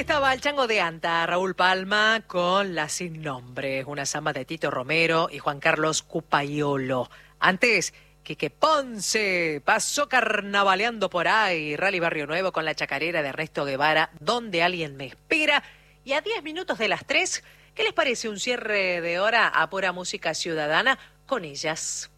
estaba el chango de Anta, Raúl Palma, con La Sin Nombre, una samba de Tito Romero y Juan Carlos Cupaiolo. Antes, Quique Ponce pasó carnavaleando por ahí, Rally Barrio Nuevo con la chacarera de Ernesto Guevara, Donde alguien me espera. Y a 10 minutos de las 3, ¿qué les parece un cierre de hora a pura música ciudadana con ellas?